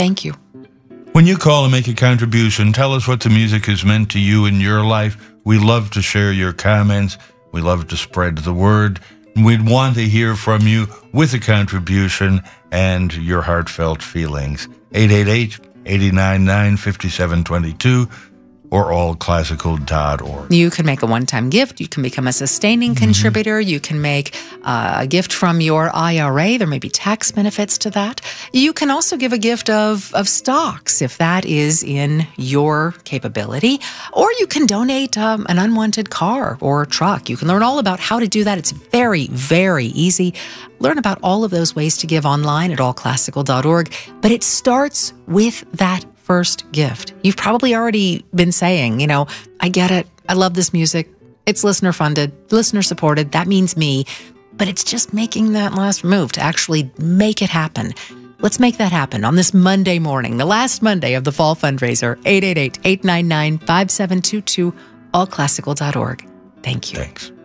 Thank you. When you call and make a contribution, tell us what the music has meant to you in your life. We love to share your comments. We love to spread the word. We'd want to hear from you with a contribution and your heartfelt feelings. 888-899-5722 or allclassical.org. You can make a one-time gift. You can become a sustaining contributor. You can make a gift from your IRA. There may be tax benefits to that. You can also give a gift of stocks if that is in your capability. Or you can donate an unwanted car or truck. You can learn all about how to do that. It's very, very easy. Learn about all of those ways to give online at allclassical.org. But it starts with that first gift. You've probably already been saying, I get it. I love this music. It's listener funded, listener supported. That means me. But it's just making that last move to actually make it happen. Let's make that happen on this Monday morning, the last Monday of the fall fundraiser. 888-899-5722, allclassical.org. Thank you. Thanks.